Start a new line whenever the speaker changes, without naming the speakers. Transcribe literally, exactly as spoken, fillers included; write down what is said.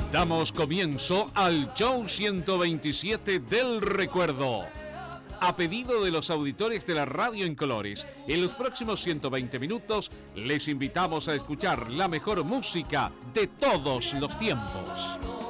Damos comienzo al show ciento veintisiete del recuerdo. A pedido de los auditores de la radio en colores, en los próximos ciento veinte minutos les invitamos a escuchar la mejor música de todos los tiempos.